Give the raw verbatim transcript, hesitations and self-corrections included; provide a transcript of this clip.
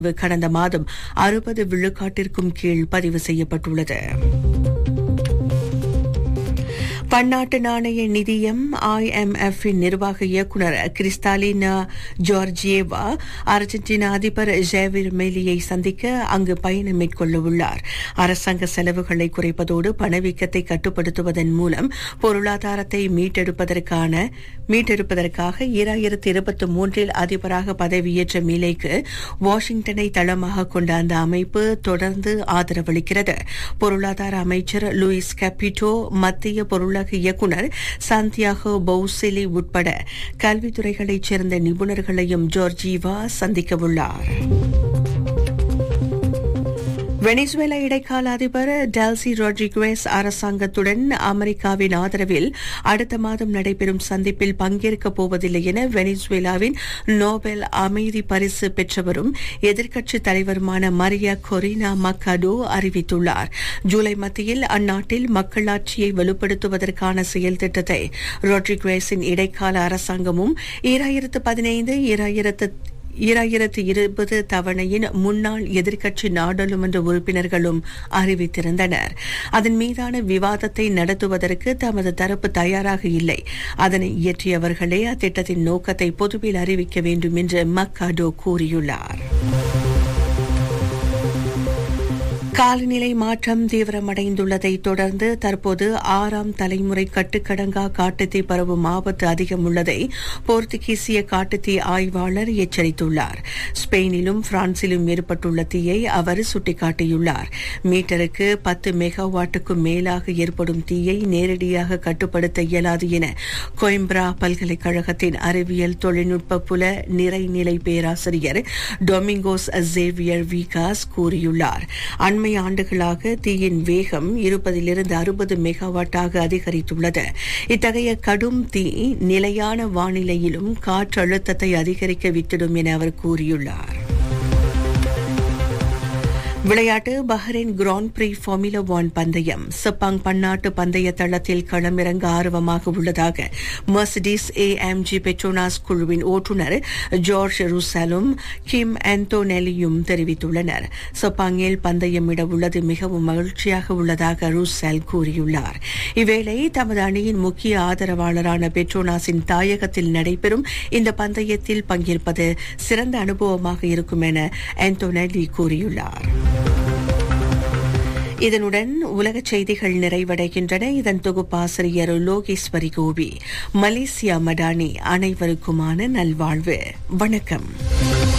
கடந்த மாதம் அறுபது விழுக்காட்டிற்கும் கீழ் பதிவு செய்யப்பட்டுள்ளது. பன்னாட்டு நாணய நிதியம் ஐ எம் எஃப் இன் நிர்வாக இயக்குநர் கிறிஸ்டாலினா ஜார்ஜியேவா அர்ஜென்டினா அதிபர் ஜேவிர் மிலேயை சந்திக்க அங்கு பயணம் மேற்கொள்ள உள்ளார். அரசாங்க செலவுகளை குறைப்பதோடு பணவீக்கத்தை கட்டுப்படுத்துவதன் மூலம் பொருளாதாரத்தை மீட்டெடுப்பதற்கான மீட்டெடுப்பதற்காக இரண்டாயிரத்தி இருபத்தி மூன்றில் அதிபராக பதவியேற்ற மிலேக்கு வாஷிங்டனை தளமாக கொண்ட அந்த அமைப்பு தொடர்ந்து ஆதரவளிக்கிறது. பொருளாதார அமைச்சர் லூயிஸ் கேபிட்டோ, மத்திய பொருளாதார இயக்குநர் சாந்தியாகோ பவுசிலி உட்பட கல்வித்துறைகளைச் சேர்ந்த நிபுணர்களையும் ஜார்ஜிவா சந்திக்கவுள்ளார். வெனிசுவேலா இடைக்கால அதிபர் டெல்சி ரோட்ரிகுவேஸ் அரசாங்கத்துடன் அமெரிக்காவின் ஆதரவில் அடுத்த மாதம் நடைபெறும் சந்திப்பில் பங்கேற்கப் போவதில்லை என வெனிசுவேலாவின் நோபல் அமைதி பரிசு பெற்றவரும் எதிர்க்கட்சித் தலைவருமான மரியா கொரினா மக்காடோ அறிவித்துள்ளார். ஜூலை மத்தியில் அந்நாட்டில் மக்களாட்சியை வலுப்படுத்துவதற்கான செயல் திட்டத்தை ரோட்ரிகுவேஸின் இடைக்கால அரசாங்கமும் இரண்டாயிரத்து பதினைந்து இரண்டாயிரத்து இரண்டாயிரத்து இருபது தவணையின் முன்னாள் எதிர்க்கட்சி நாடாளுமன்ற உறுப்பினர்களும் அறிவித்திருந்தனர். அதன் மீதான விவாதத்தை நடத்துவதற்கு தமது தரப்பு தயாராக இல்லை. அதனை இயற்றியவர்களே அத்திட்டத்தின் நோக்கத்தை பொதுவில் அறிவிக்க வேண்டும் என்று மக்காடோ கூறியுள்ளார். காலநிலை மாற்றம் தீவிரமடைந்துள்ளதை தொடர்ந்து தற்போது ஆறாம் தலைமுறை கட்டுக்கடங்கா காட்டுத்தீ பரவும் ஆபத்து அதிகம் உள்ளதை போர்த்துகீசிய காட்டுத்தீ ஆய்வாளர் எச்சரித்துள்ளார். ஸ்பெயினிலும் பிரான்சிலும் ஏற்பட்டுள்ள தீயை அவர் சுட்டிக்காட்டியுள்ளார். மீட்டருக்கு பத்து மெகாவாட்டுக்கும் மேலாக ஏற்படும் தீயை நேரடியாக கட்டுப்படுத்த இயலாது என கோயம்பரா பல்கலைக்கழகத்தின் அறிவியல் தொழில்நுட்ப புல நிறைநிலை பேராசிரியர் டொமிங்கோஸ் சேவியர் வீகாஸ் கூறியுள்ளார். அண்மை ஆண்டுகளாக தீயின் வேகம் இருபதிலிருந்து அறுபது மெகாவாட்டாக அதிகரித்துள்ளது. இத்தகைய கடும் தீ நிலையான வானிலையிலும் காற்றழுத்தத்தை அதிகரிக்க வித்திடும் என அவர் கூறியுள்ளார். விளையாட்டு Bahrain grand free formula one பந்தயம் செப்பாங் பன்னாட்டு பந்தய தளத்தில் களமிறங்க ஆர்வமாக உள்ளதாக மெர்சிடிஸ் ஏஎம்ஜி பெட்ரோனாஸ் குழுவின் ஓட்டுநர் ஜார்ஜ் ருசலும் கிம் ஆண்டோனெல்லியும் தெரிவித்துள்ளனர். செப்பாங்கில் பந்தயமிட உள்ளது மிகவும் மகிழ்ச்சியாக உள்ளதாக ருசல் கூறியுள்ளார். இவ்வேளை தமது அணியின் முக்கிய ஆதரவாளரான பெட்ரோனாஸின் தாயகத்தில் நடைபெறும் இந்த பந்தயத்தில் பங்கேற்பது சிறந்த அனுபவமாக இருக்கும் என ஆண்டோனெல்லி கூறியுள்ளார். இதனுடன் உலக செய்திகள் நிறைவடைகின்றன. இதன் தொகுப்பாசிரியர் லோகேஸ்வரி கோபி. மலேசியா மடானி. அனைவருக்குமான நல்வாழ்வு. வணக்கம்.